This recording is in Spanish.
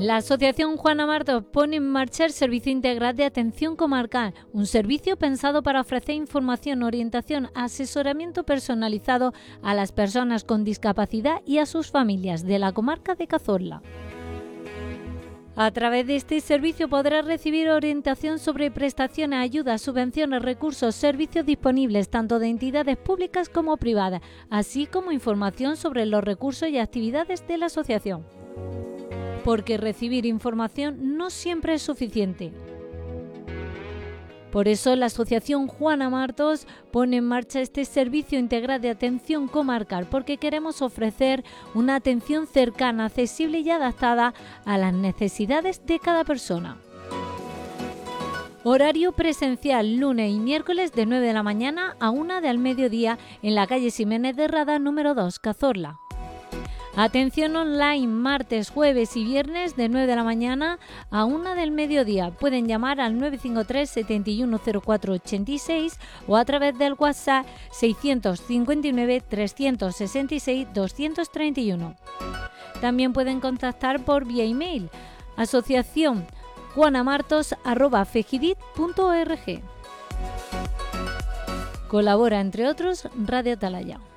La Asociación Juana Martos pone en marcha el Servicio Integral de Atención Comarcal, un servicio pensado para ofrecer información, orientación, asesoramiento personalizado a las personas con discapacidad y a sus familias de la comarca de Cazorla. A través de este servicio podrás recibir orientación sobre prestaciones, ayudas, subvenciones, recursos, servicios disponibles tanto de entidades públicas como privadas, así como información sobre los recursos y actividades de la asociación. Porque recibir información no siempre es suficiente. Por eso la Asociación Juana Martos pone en marcha este Servicio Integral de Atención Comarcal, porque queremos ofrecer una atención cercana, accesible y adaptada a las necesidades de cada persona. Horario presencial lunes y miércoles de 9 de la mañana a 1 del mediodía en la calle Ximénez de Rada número 2, Cazorla. Atención online martes, jueves y viernes de 9 de la mañana a 1 del mediodía. Pueden llamar al 953 710486 o a través del WhatsApp 659 366 231. También pueden contactar por vía email asociacionjuanamartos@fejidit.org. Colabora entre otros Radio Atalaya.